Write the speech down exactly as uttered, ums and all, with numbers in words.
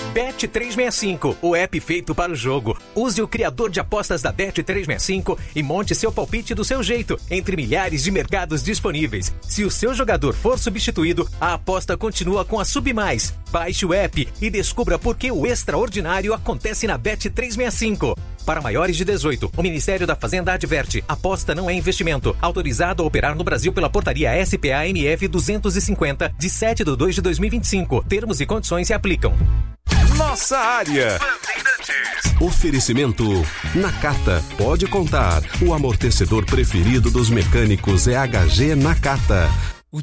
Bet trezentos e sessenta e cinco, o app feito para o jogo. Use o criador de apostas da Bet trezentos e sessenta e cinco e monte seu palpite do seu jeito, entre milhares de mercados disponíveis. Se o seu jogador for substituído, a aposta continua com a Submais. Baixe o app e descubra por que o extraordinário acontece na Bet trezentos e sessenta e cinco. Para maiores de dezoito, o Ministério da Fazenda adverte: aposta não é investimento. Autorizado a operar no Brasil pela portaria S P A M F duzentos e cinquenta, de sete de dois de dois mil e vinte e cinco. Termos e condições se aplicam. Nossa área. Oferecimento Nakata. Pode contar. O amortecedor preferido dos mecânicos é H G Nakata.